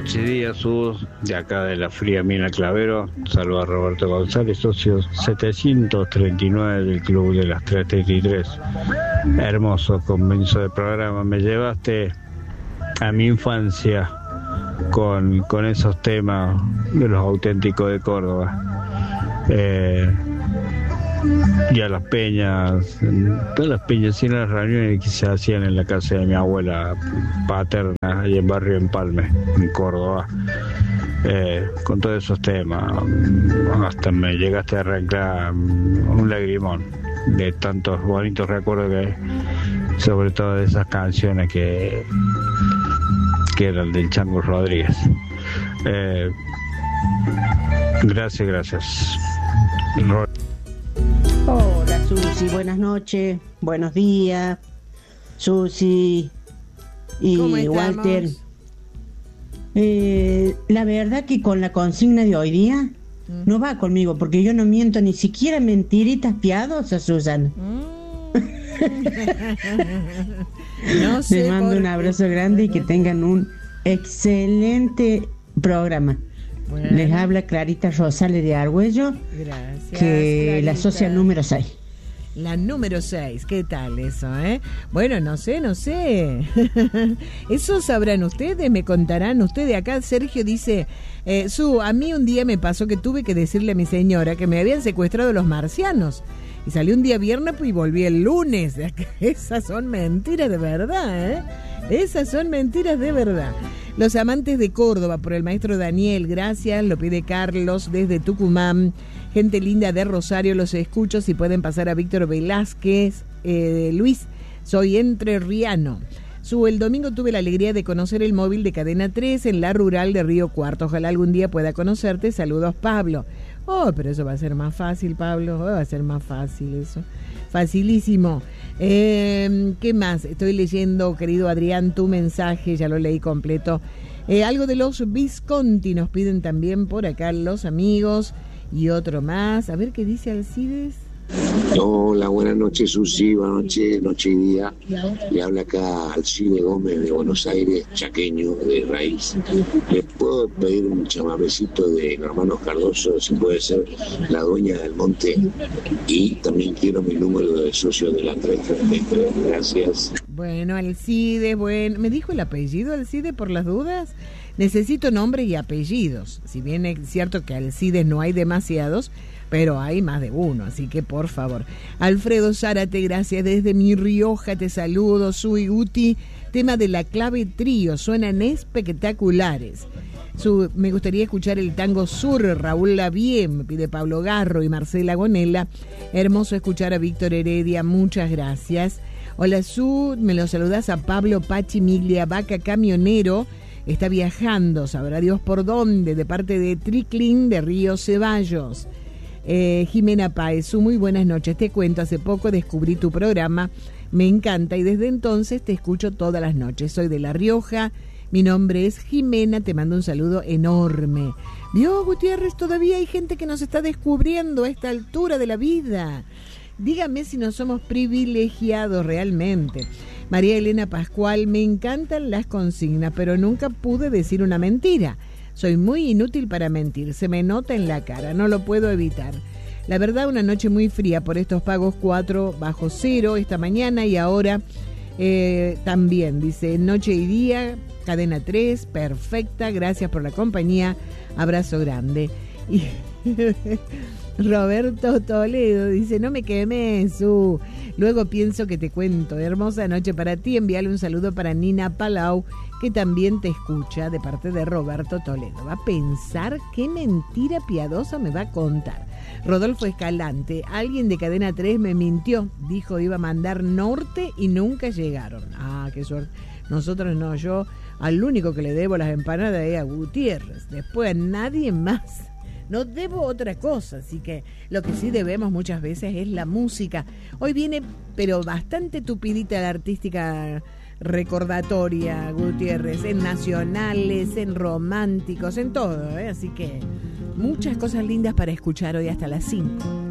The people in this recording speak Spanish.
noche y día, Sus, de acá de la fría Mina Clavero. Saludos a Roberto González, socio 739 del Club de las 333. Hermoso comienzo de programa, me llevaste a mi infancia con esos temas de los auténticos de Córdoba. Y a las peñas, todas las peñas y las reuniones que se hacían en la casa de mi abuela paterna, ahí en Barrio Empalme, en Córdoba, con todos esos temas. Hasta me llegaste a arrancar un lagrimón de tantos bonitos recuerdos que hay, sobre todo de esas canciones que eran del Chango Rodríguez. Gracias. Hola Susi, buenas noches, buenos días, Susi y Walter. La verdad que con la consigna de hoy día no va conmigo, porque yo no miento ni siquiera mentiritas piadosas, Susana. No sé. Les mando un abrazo grande y que tengan un excelente programa. Bueno. Les habla Clarita Rosales de Argüello. Gracias, que Clarita. La socia número 6. La número 6, ¿qué tal eso, Bueno, no sé. Eso sabrán ustedes, me contarán ustedes. Acá Sergio dice, a mí un día me pasó que tuve que decirle a mi señora que me habían secuestrado los marcianos. Y salí un día viernes y volví el lunes. Esas son mentiras de verdad, Esas son mentiras de verdad. Los amantes de Córdoba, por el maestro Daniel, gracias, lo pide Carlos desde Tucumán. Gente linda de Rosario, los escucho, si pueden pasar a Víctor Velázquez. Luis, soy entrerriano. El domingo tuve la alegría de conocer el móvil de Cadena 3 en la rural de Río Cuarto. Ojalá algún día pueda conocerte. Saludos, Pablo. Oh, pero eso va a ser más fácil, Pablo. Va a ser más fácil eso. Facilísimo. ¿Qué más? Estoy leyendo, querido Adrián, tu mensaje, ya lo leí completo. Algo de los Visconti nos piden también por acá los amigos y otro más. A ver qué dice Alcides. Hola, buenas noches, Susi, buenas noches, noche y día. Le habla acá Alcide Gómez de Buenos Aires, chaqueño de raíz. ¿Le puedo pedir un chamamecito de Hermanos Cardoso, si puede ser La Dueña del Monte? Y también quiero mi número de socio de la 333. Gracias. Bueno, Alcide, ¿me dijo el apellido, Alcide, por las dudas? Necesito nombre y apellidos. Si bien es cierto que Alcides no hay demasiados, pero hay más de uno, así que por favor. Alfredo Zárate, gracias desde Mi Rioja, te saludo. Sui Uti, tema de La Clave Trío, suenan espectaculares. Me gustaría escuchar el tango Sur, Raúl Lavie, me pide Pablo Garro y Marcela Gonella. Hermoso escuchar a Víctor Heredia, muchas gracias. Hola me lo saludás a Pablo Pachi Miglia Vaca, camionero. Está viajando, sabrá Dios por dónde, de parte de Triclin de Río Ceballos. Jimena Páez, muy buenas noches. Te cuento, hace poco descubrí tu programa, me encanta y desde entonces te escucho todas las noches. Soy de La Rioja, mi nombre es Jimena, te mando un saludo enorme. Dios, Gutiérrez, todavía hay gente que nos está descubriendo a esta altura de la vida. Dígame si no somos privilegiados realmente. María Elena Pascual, me encantan las consignas, pero nunca pude decir una mentira. Soy muy inútil para mentir, se me nota en la cara, no lo puedo evitar. La verdad, una noche muy fría por estos pagos 4 bajo cero esta mañana y ahora también, dice, noche y día, Cadena 3, perfecta, gracias por la compañía, abrazo grande. Y Roberto Toledo dice, no me quemes, luego pienso que te cuento. Hermosa noche para ti, envíale un saludo para Nina Palau, que también te escucha, de parte de Roberto Toledo. Va a pensar qué mentira piadosa me va a contar. Rodolfo Escalante, alguien de Cadena 3 me mintió, dijo iba a mandar norte y nunca llegaron. Ah, qué suerte. Nosotros no, yo al único que le debo las empanadas es a Gutiérrez, después a nadie más. No debo otra cosa, así que lo que sí debemos muchas veces es la música. Hoy viene, pero bastante tupidita la artística recordatoria, Gutiérrez, en nacionales, en románticos, en todo, así que muchas cosas lindas para escuchar hoy hasta las 5.